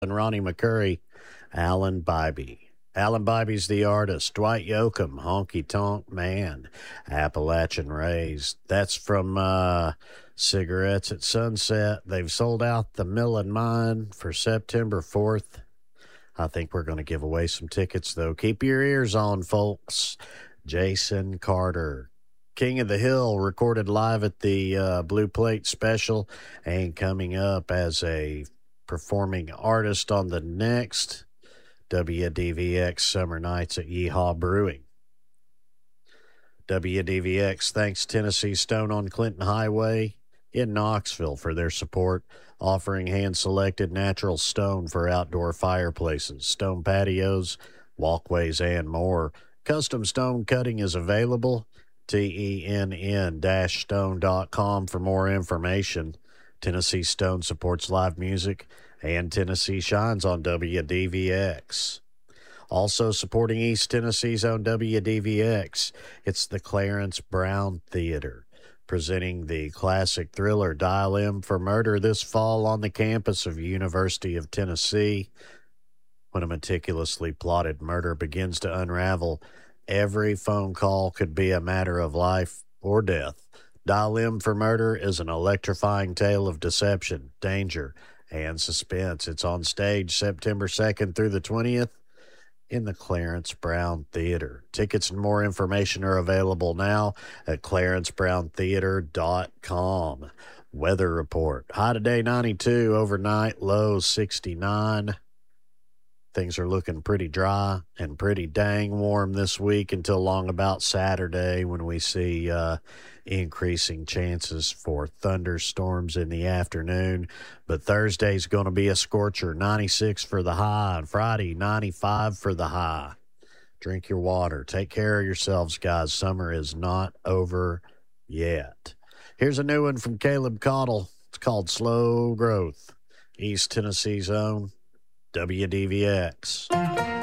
and Ronnie McCurry, Alan Bybee. Alan Bybee's the artist. Dwight Yoakam, Honky Tonk Man, Appalachian Raised. That's from Cigarettes at Sunset. They've sold out the Mill and Mine for September 4th. I think we're going to give away some tickets, though. Keep your ears on, folks. Jason Carter, King of the Hill, recorded live at the Blue Plate Special and coming up as a performing artist on the next WDVX Summer Nights at Yeehaw Brewing. WDVX thanks Tennessee Stone on Clinton Highway in Knoxville for their support, offering hand-selected natural stone for outdoor fireplaces, stone patios, walkways, and more. Custom stone cutting is available. TENN-stone.com for more information. Tennessee Stone supports live music, and Tennessee shines on WDVX. Also supporting East Tennessee's own WDVX, it's the Clarence Brown Theater, presenting the classic thriller Dial M for Murder this fall on the campus of University of Tennessee. When a meticulously plotted murder begins to unravel, every phone call could be a matter of life or death. Dial M for Murder is an electrifying tale of deception, danger, and suspense. It's on stage September 2nd through the 20th in the Clarence Brown Theater. Tickets and more information are available now at clarencebrowntheater.com. Weather report. High today 92, overnight low 69. Things are looking pretty dry and pretty dang warm this week until long about Saturday when we see increasing chances for thunderstorms in the afternoon. But Thursday's going to be a scorcher, 96 for the high, and Friday, 95 for the high. Drink your water. Take care of yourselves, guys. Summer is not over yet. Here's a new one from Caleb Caudle. It's called Slow Growth. East Tennessee's own WDVX.